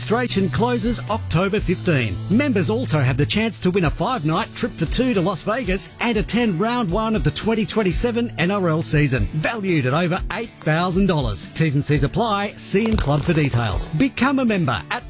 Registration closes October 15. Members also have the chance to win a 5-night trip for two to Las Vegas and attend round one of the 2027 NRL season, valued at over $8,000. T's and C's apply. See in club for details. Become a member at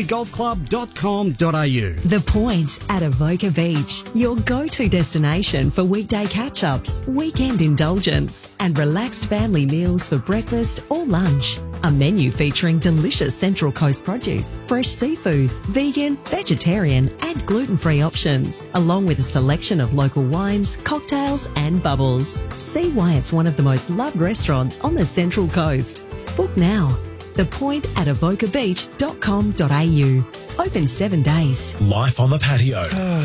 tukeligolfclub.com.au. The Point at Avoca Beach, your go-to destination for weekday catch-ups, weekend indulgence and relaxed family meals for breakfast or lunch. A menu featuring delicious Central Coast produce, fresh seafood, vegan, vegetarian and gluten-free options, along with a selection of local wines, cocktails and bubbles. See why it's one of the most loved restaurants on the Central Coast. Book now. The Point at avocabeach.com.au. Open 7 days. Life on the patio.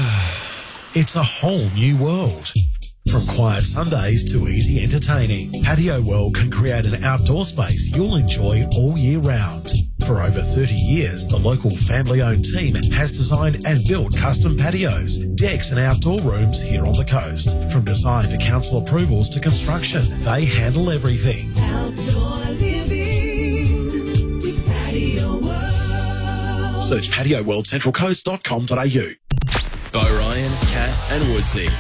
It's a whole new world. From quiet Sundays to easy entertaining, Patio World can create an outdoor space you'll enjoy all year round. For over 30 years, the local family-owned team has designed and built custom patios, decks and outdoor rooms here on the coast. From design to council approvals to construction, they handle everything. Outdoor living with Patio World. Search patioworldcentralcoast.com.au. Bo Ryan, Kat and Woodsy.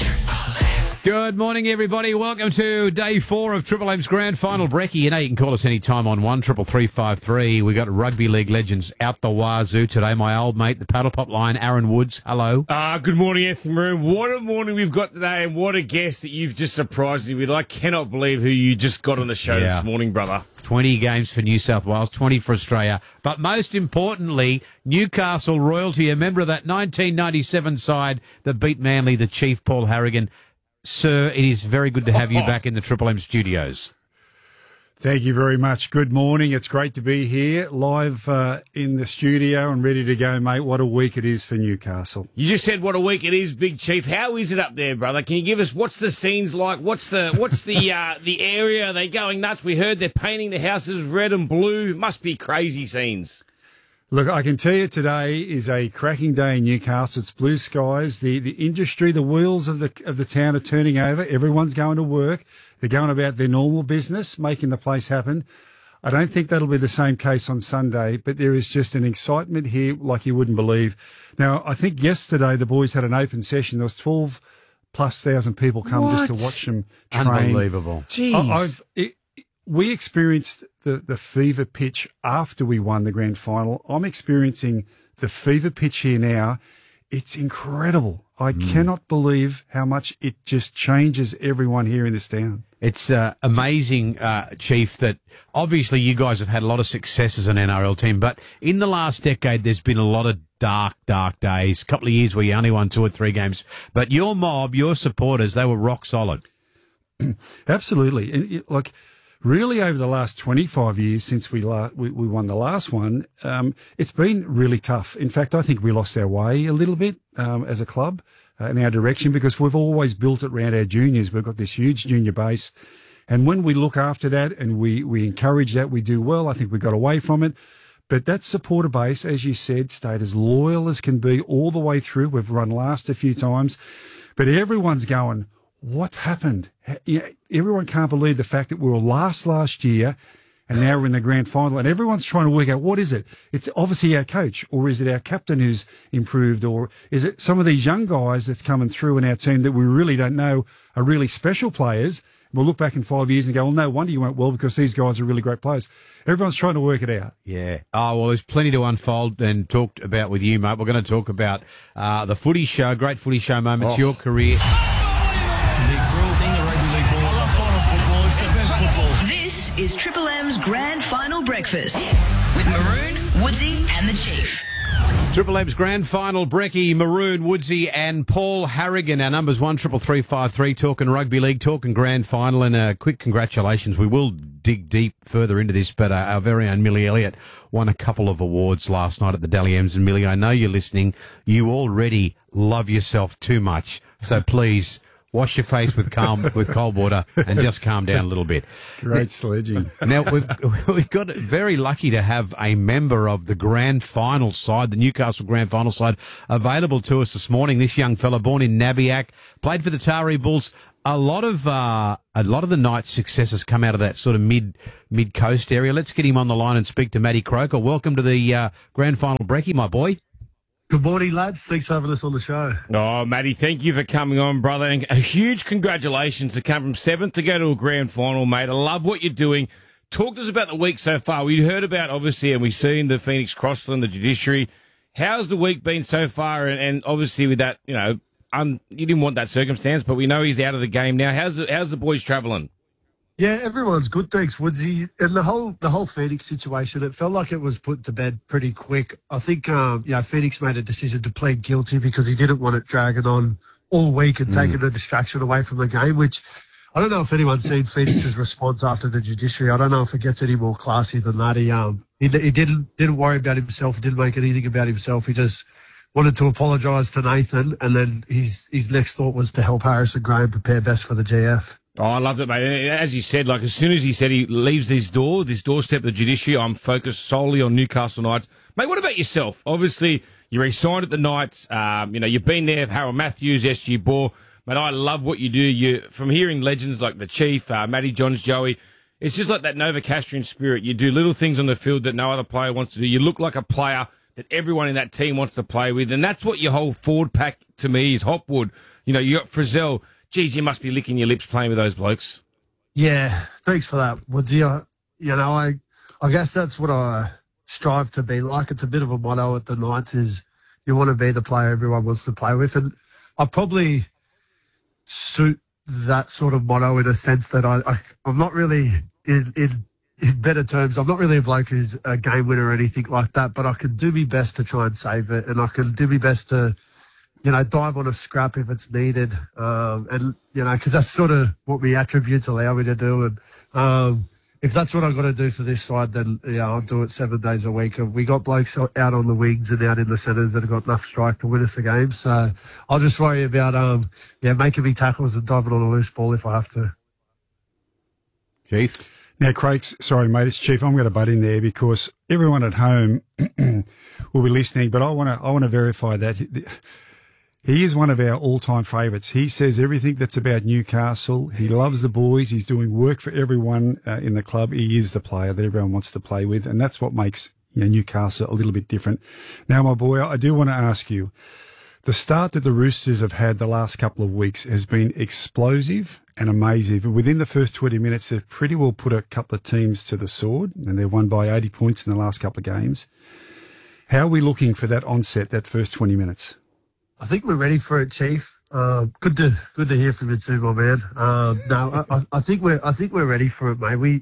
Good morning, everybody. Welcome to day 4 of Triple M's Grand Final Brekkie. You know you can call us anytime on 133353. We got rugby league legends out the wazoo today. My old mate, the paddle pop line, Aaron Woods. Hello. Good morning, Anthony Maroon. What a morning we've got today, and what a guest that you've just surprised me with. I cannot believe who you just got on the show this morning, brother. 20 games for New South Wales, 20 for Australia. But most importantly, Newcastle royalty, a member of that 1997 side that beat Manly, the Chief, Paul Harrigan. Sir, it is very good to have you back in the Triple M studios. Thank you very much. Good morning. It's great to be here live in the studio and ready to go, mate. What a week it is for Newcastle. You just said what a week it is, Big Chief. How is it up there, brother? Can you give us what's the scenes like? What's the the area? Are they going nuts? We heard they're painting the houses red and blue. Must be crazy scenes. Look, I can tell you today is a cracking day in Newcastle. It's blue skies. The industry, the wheels of the town are turning over. Everyone's going to work. They're going about their normal business, making the place happen. I don't think that'll be the same case on Sunday, but there is just an excitement here like you wouldn't believe. Now, I think yesterday the boys had an open session. There was 12,000+ people come just to watch them train. Unbelievable. Jeez. We experienced the fever pitch after we won the grand final. I'm experiencing the fever pitch here now. It's incredible. I cannot believe how much it just changes everyone here in this town. It's amazing, Chief, that obviously you guys have had a lot of success as an NRL team, but in the last decade there's been a lot of dark days, a couple of years where you only won 2 or 3 games. But your mob, your supporters, they were rock solid. Absolutely. And really, over the last 25 years since we won the last one, it's been really tough. In fact, I think we lost our way a little bit as a club in our direction because we've always built it around our juniors. We've got this huge junior base. And when we look after that and we encourage that, we do well. I think we got away from it. But that supporter base, as you said, stayed as loyal as can be all the way through. We've run last a few times. But everyone's going, what happened? Everyone can't believe the fact that we were last year and now we're in the grand final and everyone's trying to work out what is it? It's obviously our coach, or is it our captain who's improved, or is it some of these young guys that's coming through in our team that we really don't know are really special players? We'll look back in 5 years and go, well, no wonder you went well because these guys are really great players. Everyone's trying to work it out. Yeah. Oh, well, there's plenty to unfold and talked about with you, mate. We're going to talk about the footy show, great footy show moments, your career. This is Triple M's Grand Final Breakfast with Maroon, Woodsy and the Chief. Triple M's Grand Final Brekkie, Maroon, Woodsy and Paul Harrigan. Our numbers 133353, talking rugby league, talking grand final, and a quick congratulations. We will dig deep further into this, but our very own Millie Elliott won a couple of awards last night at the Dally M's. And Millie, I know you're listening. You already love yourself too much. So please, wash your face with cold water, and just calm down a little bit. Great sledging. Now, we've got very lucky to have a member of the grand final side, the Newcastle grand final side, available to us this morning. This young fella, born in Nabiac, played for the Taree Bulls. A lot of the Knights' successes come out of that sort of mid coast area. Let's get him on the line and speak to Matty Croker. Welcome to the grand final brekkie, my boy. Good morning, lads. Thanks for having us on the show. Oh, Matty, thank you for coming on, brother. And a huge congratulations to come from 7th to go to a grand final, mate. I love what you're doing. Talk to us about the week so far. We heard about, obviously, and we've seen the Phoenix Crossland, the judiciary. How's the week been so far? And obviously with that, you didn't want that circumstance, but we know he's out of the game now. How's the boys travelling? Yeah, everyone's good, thanks, Woodsy. And the whole Phoenix situation, it felt like it was put to bed pretty quick. I think, Phoenix made a decision to plead guilty because he didn't want it dragging on all week and taking the distraction away from the game, which I don't know if anyone's seen Phoenix's response after the judiciary. I don't know if it gets any more classy than that. He didn't worry about himself, didn't make anything about himself. He just wanted to apologise to Nathan, and then his next thought was to help Harrison Graham prepare best for the GF. Oh, I loved it, mate. And as you said, as soon as he said he leaves this doorstep of the judiciary, I'm focused solely on Newcastle Knights. Mate, what about yourself? Obviously, you re-signed at the Knights. You've been there, Harold Matthews, SG Ball. Mate, I love what you do. From hearing legends like the Chief, Matty Johns, Joey, it's just like that Novocastrian spirit. You do little things on the field that no other player wants to do. You look like a player that everyone in that team wants to play with, and that's what your whole forward pack to me is. Hopwood, you got Frizzell. Geez, you must be licking your lips playing with those blokes. Yeah, thanks for that, Woodsy. I guess that's what I strive to be like. It's a bit of a motto at the Knights is you want to be the player everyone wants to play with, and I probably suit that sort of motto in a sense that I'm not really in better terms, I'm not really a bloke who's a game winner or anything like that, but I can do my best to try and save it, and I can do my best to, dive on a scrap if it's needed. Because that's sort of what my attributes allow me to do. And if that's what I've got to do for this side, then, I'll do it 7 days a week. We got blokes out on the wings and out in the centres that have got enough strike to win us the game. So I'll just worry about, making me tackles and diving on a loose ball if I have to. Chief? Now, Craig, sorry, mate, it's Chief. I'm going to butt in there because everyone at home will be listening, but I want to verify that he is one of our all-time favourites. He says everything that's about Newcastle. He loves the boys. He's doing work for everyone in the club. He is the player that everyone wants to play with, and that's what makes Newcastle a little bit different. Now, my boy, I do want to ask you, the start that the Roosters have had the last couple of weeks has been explosive and amazing. Within the first 20 minutes, they've pretty well put a couple of teams to the sword, and they've won by 80 points in the last couple of games. How are we looking for that onset, that first 20 minutes? I think we're ready for it, Chief. Good to hear from you too, my man. I think we're ready for it, mate.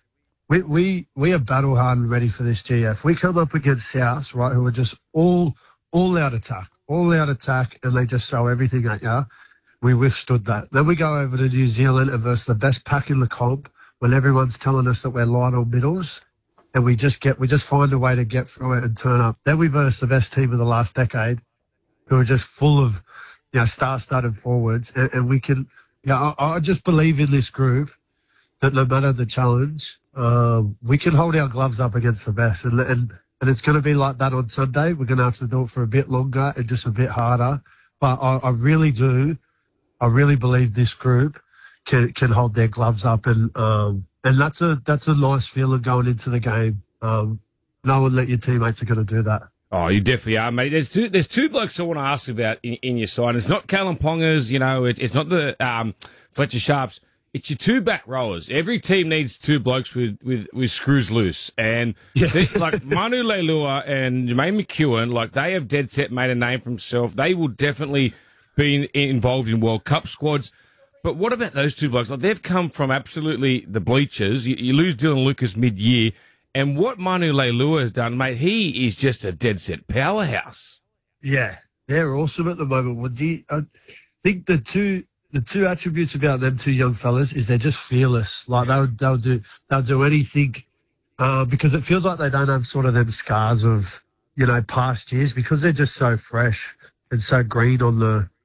We are battle hard and ready for this GF. We come up against South, right, who are just all out attack, and they just throw everything at you. We withstood that. Then we go over to New Zealand and versus the best pack in the comp when everyone's telling us that we're light on middles, and we just find a way to get through it and turn up. Then we versus the best team of the last decade, who are just full of star-studded forwards, and we can. I just believe in this group that no matter the challenge, we can hold our gloves up against the best, and it's going to be like that on Sunday. We're going to have to do it for a bit longer and just a bit harder, but I really do. I really believe this group can hold their gloves up, and that's a nice feeling going into the game. Knowing that your teammates are going to do that. Oh, you definitely are, mate. There's two blokes I want to ask about in your side. It's not Callum Pongers, it's not the Fletcher Sharps. It's your two back rowers. Every team needs two blokes with screws loose. And like Manu Leilua and Jermaine McEwen, they have dead set made a name for himself. They will definitely be involved in World Cup squads. But what about those two blokes? They've come from absolutely the bleachers. You lose Dylan Lucas mid-year. And what Manu Leilua has done, mate, he is just a dead set powerhouse. Yeah, they're awesome at the moment, Woodsy. I think the two attributes about them two young fellas is they're just fearless. They'll do anything because it feels like they don't have sort of them scars of past years because they're just so fresh and so green on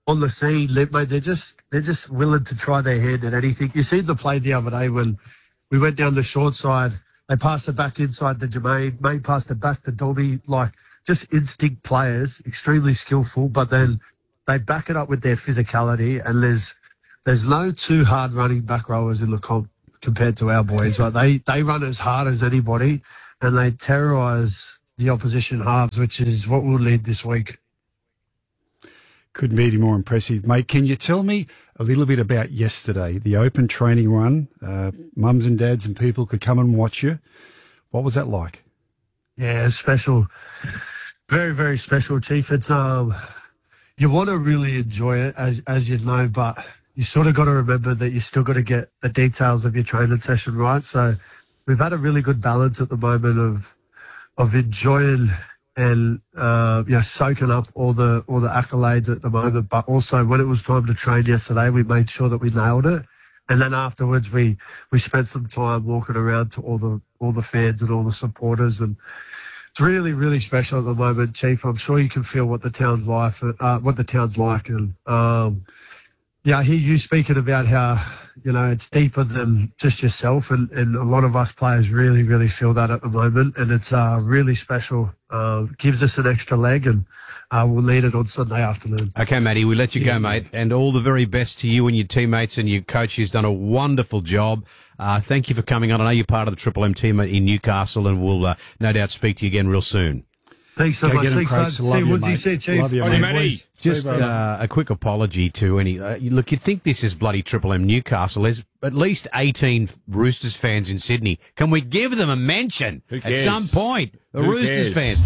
on the scene. Mate, they're just willing to try their hand at anything. You seen the play the other day when we went down the short side. They passed it back inside to Jermaine. May passed it back to Dobby. Like, just instinct players, extremely skillful, but then they back it up with their physicality, and there's no two hard running back rowers in the comp compared to our boys. Like, they run as hard as anybody, and they terrorise the opposition halves, which is what we'll need this week. Couldn't be any more impressive, mate. Can you tell me a little bit about yesterday, the open training run? Mums and dads and people could come and watch you. What was that like? Yeah, it's special. Very, very special, Chief. It's you want to really enjoy it, as you know, but you sort of got to remember that you still got to get the details of your training session right. So we've had a really good balance at the moment of enjoying and soaking up all the accolades at the moment, but also when it was time to train yesterday, we made sure that we nailed it. And then afterwards, we spent some time walking around to all the fans and all the supporters, and it's really, really special at the moment, Chief. I'm sure you can feel what the town's like, and I hear you speaking about how it's deeper than just yourself, and a lot of us players really, really feel that at the moment, and it's really special. Gives us an extra leg, and we'll need it on Sunday afternoon. Okay, Matty, we let you go, mate, and all the very best to you and your teammates and your coach, who's done a wonderful job. Thank you for coming on. I know you're part of the Triple M team in Newcastle, and we'll no doubt speak to you again real soon. Thanks so much. Thanks, son. See what you say, Chief. Love you, mate. Just a quick apology to any... look, you'd think this is bloody Triple M Newcastle. There's at least 18 Roosters fans in Sydney. Can we give them a mention at some point? The Roosters fans.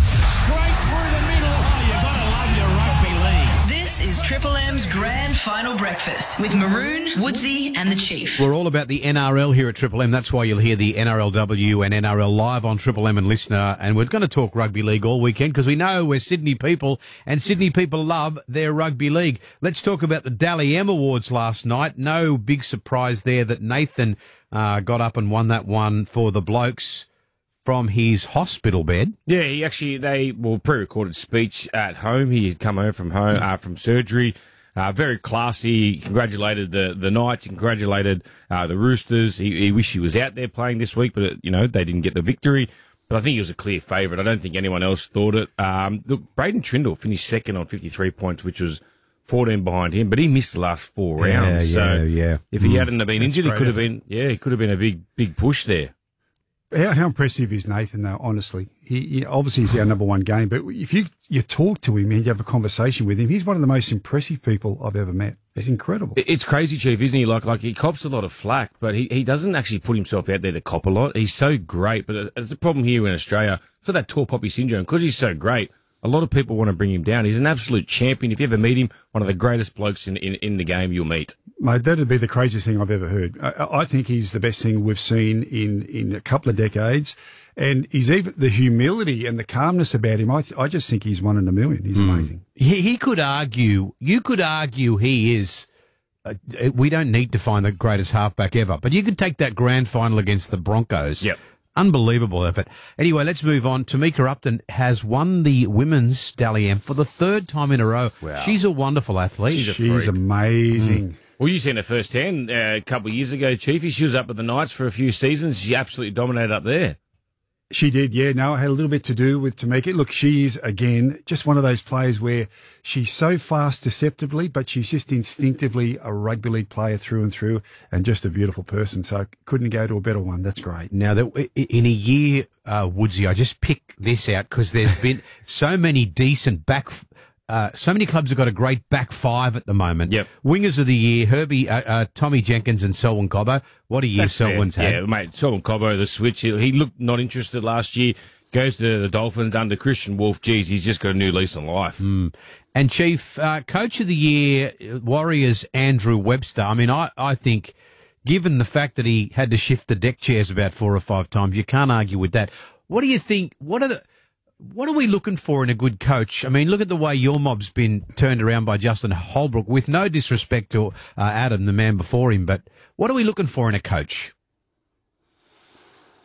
This is Triple M's Grand Final Breakfast with Maroon, Woodsy and the Chief. We're all about the NRL here at Triple M. That's why you'll hear the NRLW and NRL live on Triple M and Listener. And we're going to talk rugby league all weekend because we know we're Sydney people and Sydney people love their rugby league. Let's talk about the Dally M Awards last night. No big surprise there that Nathan got up and won that one for the Blokes from his hospital bed. Yeah, they pre-recorded speech at home. He had come home from surgery. Very classy. He congratulated the Knights. He congratulated the Roosters. He wished he was out there playing this week, but they didn't get the victory. But I think he was a clear favourite. I don't think anyone else thought it. Look, Braden Trindle finished second on 53 points, which was 14 behind him, but he missed the last 4 rounds. Yeah. If he hadn't have been injured, it could have been a big push there. How impressive is Nathan, though, honestly? He obviously he's our number one game, but if you talk to him and you have a conversation with him, he's one of the most impressive people I've ever met. He's incredible. It's crazy, Chief, isn't he? Like he cops a lot of flack, but he doesn't actually put himself out there to cop a lot. He's so great, but it's a problem here in Australia. So that tall poppy syndrome, because he's so great, a lot of people want to bring him down. He's an absolute champion. If you ever meet him, one of the greatest blokes in the game you'll meet. Mate, that'd be the craziest thing I've ever heard. I think he's the best thing we've seen in a couple of decades. And he's even the humility and the calmness about him. I just think he's one in a million. He's amazing. He could argue, you could argue he is, we don't need to find the greatest halfback ever, but you could take that grand final against the Broncos. Yep. Unbelievable effort. Anyway, let's move on. Tamika Upton has won the women's Dally M for the 3rd time in a row. Wow. She's a wonderful athlete. She's amazing. Well, you seen her firsthand a couple of years ago, Chiefy. She was up at the Knights for a few seasons. She absolutely dominated up there. She did, yeah. No, it had a little bit to do with Tamika. Look, she's, again, just one of those players where she's so fast deceptively, but she's just instinctively a rugby league player through and through and just a beautiful person. So couldn't go to a better one. That's great. Now, in a year, Woodsy, I just picked this out because there's been so many decent so many clubs have got a great back five at the moment. Yep. Wingers of the year, Herbie, Tommy Jenkins and Selwyn Cobbo. What a year Selwyn's had. Yeah, mate, Selwyn Cobbo, the switch. He looked not interested last year. Goes to the Dolphins under Christian Wolf. Geez, he's just got a new lease on life. And Chief, Coach of the Year, Warriors, Andrew Webster. I mean, I think, given the fact that he had to shift the deck chairs about 4 or 5 times, you can't argue with that. What do you think? What are we looking for in a good coach? I mean, look at the way your mob's been turned around by Justin Holbrook, with no disrespect to Adam, the man before him, but what are we looking for in a coach?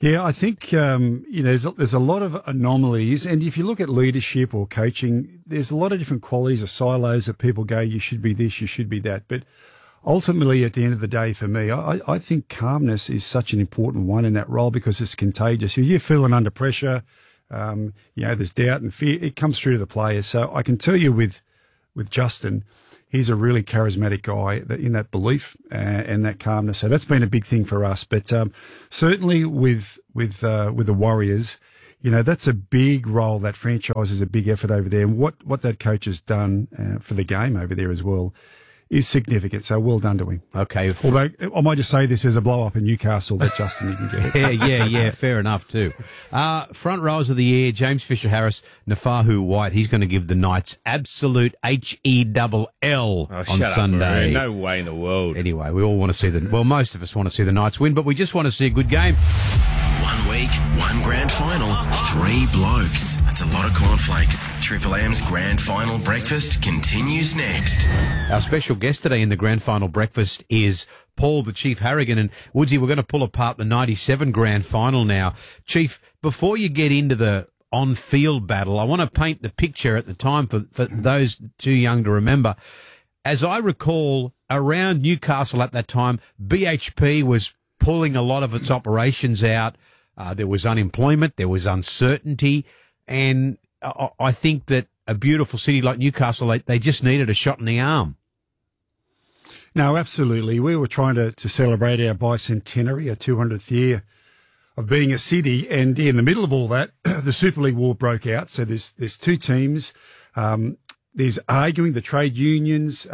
Yeah, I think there's a lot of anomalies, and if you look at leadership or coaching, there's a lot of different qualities or silos that people go, you should be this, you should be that. But ultimately, at the end of the day, for me, I think calmness is such an important one in that role because it's contagious. If you're feeling under pressure, there's doubt and fear, it comes through to the players. So I can tell you with Justin, he's a really charismatic guy in that belief and that calmness. So that's been a big thing for us. But certainly with the Warriors, that's a big role. That franchise is a big effort over there. And what that coach has done for the game over there as well is significant. So well done to him. Okay. Although I might just say this as a blow up in Newcastle that Justin didn't get. Yeah, fair enough too. Front rows of the year, James Fisher-Harris, Nafahu White. He's going to give the Knights absolute HELL on Sunday. No way in the world. Anyway, we all want to see most of us want to see the Knights win, but we just want to see a good game. 1 week, 1 grand final, 3 blokes. That's a lot of cornflakes. Triple M's grand final breakfast continues next. Our special guest today in the grand final breakfast is Paul the Chief Harrigan. And Woodsy, we're going to pull apart the 97 grand final now. Chief, before you get into the on-field battle, I want to paint the picture at the time for those too young to remember. As I recall, around Newcastle at that time, BHP was pulling a lot of its operations out. There was unemployment, there was uncertainty, and I think that a beautiful city like Newcastle, they just needed a shot in the arm. No, absolutely. We were trying to celebrate our bicentenary, our 200th year of being a city, and in the middle of all that, the Super League war broke out. So there's two teams. There's arguing, the trade unions.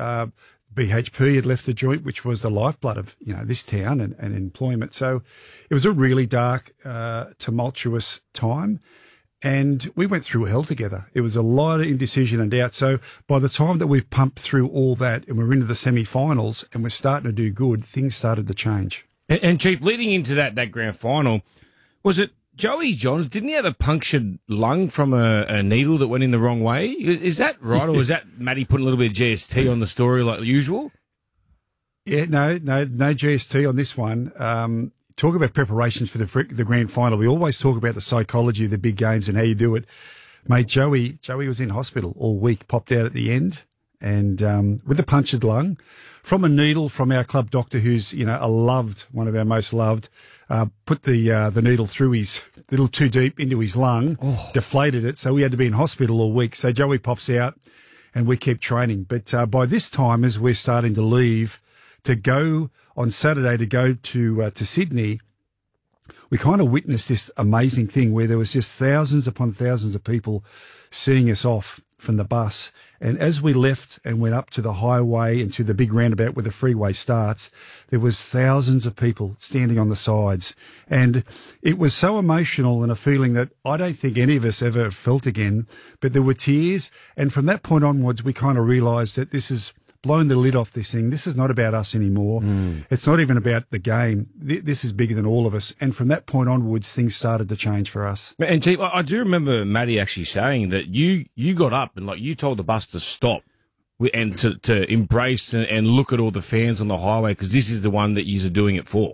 BHP had left the joint, which was the lifeblood of this town and employment. So it was a really dark, tumultuous time, and we went through hell together. It was a lot of indecision and doubt. So by the time that we've pumped through all that and we're into the semi-finals and we're starting to do good, things started to change. And Chief, leading into that grand final, was it Joey Johns? Didn't he have a punctured lung from a needle that went in the wrong way? Is that right, or is that Matty putting a little bit of GST on the story like usual? Yeah, no GST on this one. Talk about preparations for the grand final. We always talk about the psychology of the big games and how you do it. Mate, Joey was in hospital all week, popped out at the end, and with a punctured lung from a needle from our club doctor, who's one of our most loved. Put the needle through a little too deep into his lung, deflated it, so we had to be in hospital all week. So Joey pops out, and we keep training. But by this time, as we're starting to leave to go on Saturday to go to Sydney, we kind of witnessed this amazing thing where there was just thousands upon thousands of people seeing us off from the bus. And as we left and went up to the highway and to the big roundabout where the freeway starts, there was thousands of people standing on the sides. And it was so emotional and a feeling that I don't think any of us ever felt again, but there were tears. And from that point onwards, we kind of realised that this is blown the lid off this thing. This is not about us anymore. It's not even about the game. This is bigger than all of us. And from that point onwards, things started to change for us. And Chief, I do remember Matty actually saying that you got up and you told the bus to stop and to embrace and look at all the fans on the highway because this is the one that you're doing it for.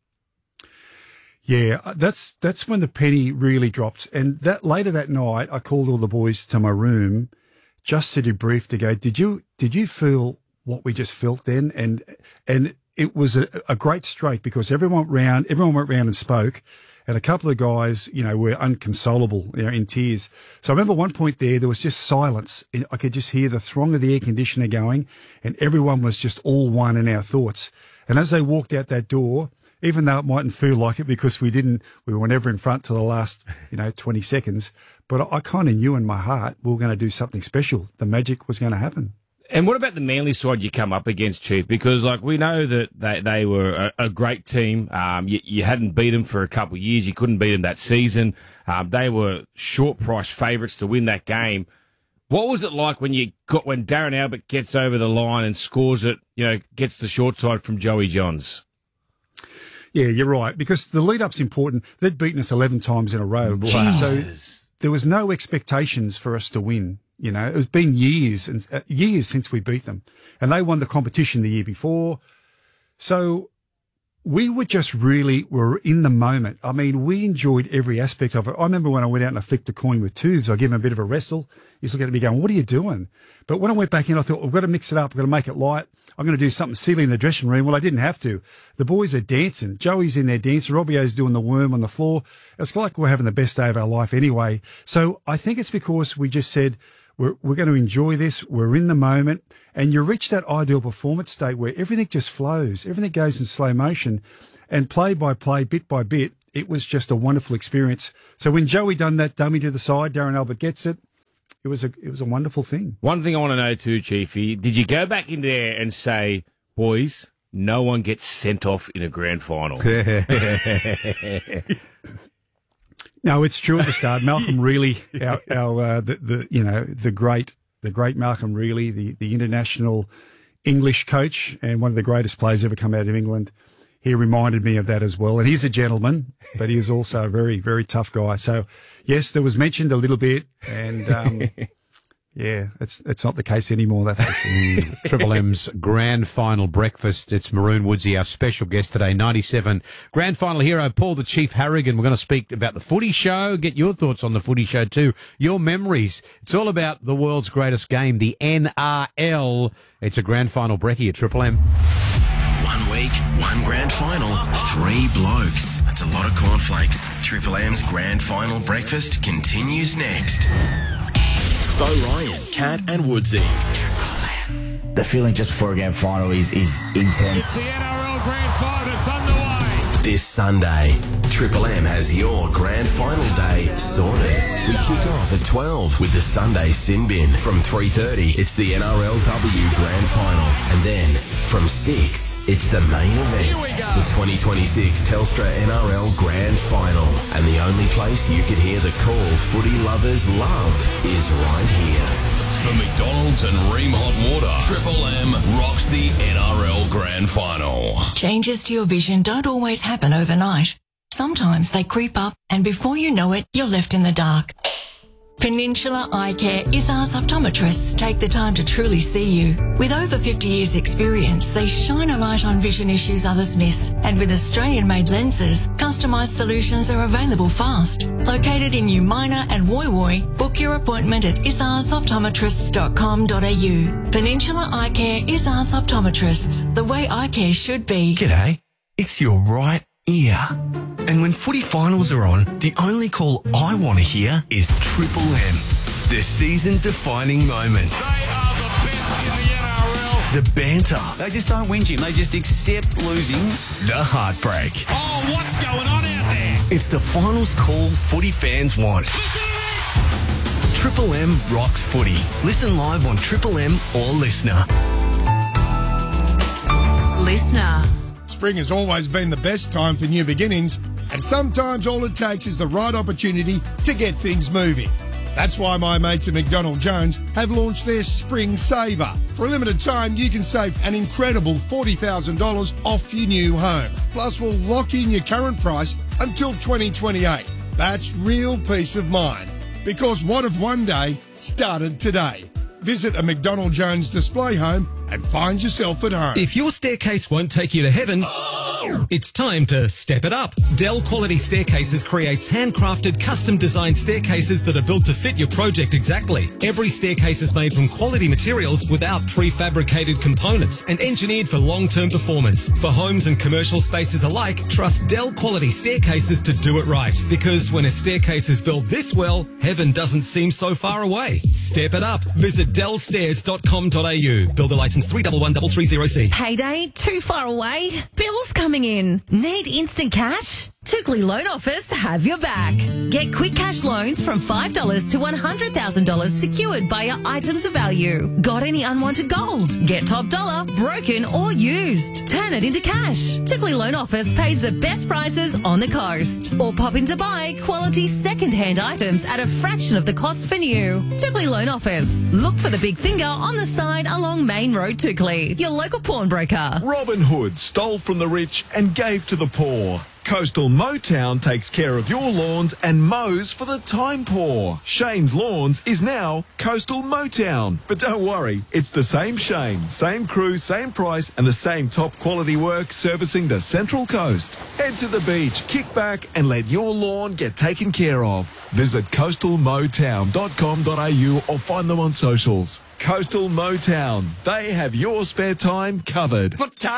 Yeah, that's when the penny really dropped. And that later that night, I called all the boys to my room just to debrief, to go, did you feel what we just felt then? And it was a great streak because everyone went round and spoke, and a couple of guys, were unconsolable, in tears. So I remember one point there was just silence. I could just hear the throng of the air conditioner going, and everyone was just all one in our thoughts. And as they walked out that door, even though it mightn't feel like it because we were never in front till the last, 20 seconds, but I kind of knew in my heart we were going to do something special. The magic was going to happen. And what about the Manly side you come up against, Chief? Because we know that they were a great team. You hadn't beat them for a couple of years. You couldn't beat them that season. They were short price favourites to win that game. What was it like when Darren Albert gets over the line and scores it, gets the short side from Joey Johns? Yeah, you're right, because the lead-up's important. They'd beaten us 11 times in a row. Jesus. So there was no expectations for us to win. It's been years since we beat them. And they won the competition the year before. So we were in the moment. I mean, we enjoyed every aspect of it. I remember when I went out and I flicked a coin with Tubes, I gave him a bit of a wrestle. He's looking at me going, what are you doing? But when I went back in, I thought, we've got to mix it up. We've got to make it light. I'm going to do something silly in the dressing room. Well, I didn't have to. The boys are dancing. Joey's in there dancing. Robbio's doing the worm on the floor. It's like we're having the best day of our life anyway. So I think it's because we just said, we're going to enjoy this. We're in the moment. And you reach that ideal performance state where everything just flows. Everything goes in slow motion. And play by play, bit by bit, it was just a wonderful experience. So when Joey done that dummy to the side, Darren Albert gets it. It was a wonderful thing. One thing I want to know too, Chiefy, did you go back in there and say, boys, no one gets sent off in a grand final? No, it's true at the start. Malcolm Reilly, the great Malcolm Reilly, the international English coach and one of the greatest players ever come out of England. He reminded me of that as well. And he's a gentleman, but he is also a very, very tough guy. So, yes, there was mentioned a little bit. And, yeah, it's not the case anymore, that's for sure. Triple M's Grand Final Breakfast. It's Maroon Woodsy, our special guest today, 97 Grand Final hero, Paul the Chief Harrigan. We're going to speak about the footy show, get your thoughts on the footy show too, your memories. It's all about the world's greatest game, the NRL. It's a Grand Final brekkie at Triple M. 1 week, 1 grand final, 3 blokes. That's a lot of cornflakes. Triple M's Grand Final Breakfast continues next. Bo Ryan, Cat and Woodsy. The feeling just before a grand final is intense. It's the NRL Grand Final, it's underway. This Sunday, Triple M has your Grand Final day sorted. We kick off at 12 with the Sunday Sin Bin. From 3:30, it's the NRLW Grand Final. And then, from 6, it's the main event, the 2026 Telstra NRL Grand Final. And the only place you can hear the call footy lovers love is right here. For McDonald's and Ream Hot Water, Triple M rocks the NRL Grand Final. Changes to your vision don't always happen overnight. Sometimes they creep up, and before you know it, you're left in the dark. Peninsula Eye Care Izzard's optometrists take the time to truly see you. With over 50 years' experience, they shine a light on vision issues others miss. And with Australian-made lenses, customised solutions are available fast. Located in New Minor and Woy Woy, book your appointment at izardsoptometrists.com.au. Peninsula Eye Care Izzard's optometrists, the way eye care should be. G'day, it's your right ear. And when footy finals are on, the only call I want to hear is Triple M. The season-defining moments. They are the best in the NRL. The banter. They just don't whinge him. They just accept losing. The heartbreak. Oh, what's going on out there? It's the finals call footy fans want. Listen to this. Triple M rocks footy. Listen live on Triple M or Listener. Listener. Spring has always been the best time for new beginnings, and sometimes all it takes is the right opportunity to get things moving. That's why my mates at McDonald Jones have launched their Spring Saver. For a limited time, you can save an incredible $40,000 off your new home. Plus, we'll lock in your current price until 2028. That's real peace of mind. Because what if one day started today? Visit a McDonald Jones display home and find yourself at home. If your staircase won't take you to heaven, it's time to step it up. Dell Quality Staircases creates handcrafted, custom-designed staircases that are built to fit your project exactly. Every staircase is made from quality materials without prefabricated components and engineered for long-term performance. For homes and commercial spaces alike, trust Dell Quality Staircases to do it right. Because when a staircase is built this well, heaven doesn't seem so far away. Step it up. Visit dellstairs.com.au. Builder license 311330C. Payday too far away? Bills coming in. Need instant cash? Tookley Loan Office have your back. Get quick cash loans from $5 to $100,000 secured by your items of value. Got any unwanted gold? Get top dollar, broken or used. Turn it into cash. Tookley Loan Office pays the best prices on the coast. Or pop in to buy quality second-hand items at a fraction of the cost for new. Tookley Loan Office. Look for the big finger on the side along Main Road, Tookley. Your local pawnbroker. Robin Hood stole from the rich and gave to the poor. Coastal Motown takes care of your lawns and mows for the time poor. Shane's Lawns is now Coastal Motown. But don't worry, it's the same Shane, same crew, same price, and the same top quality work servicing the Central Coast. Head to the beach, kick back, and let your lawn get taken care of. Visit coastalmotown.com.au or find them on socials. Coastal Motown. They have your spare time covered.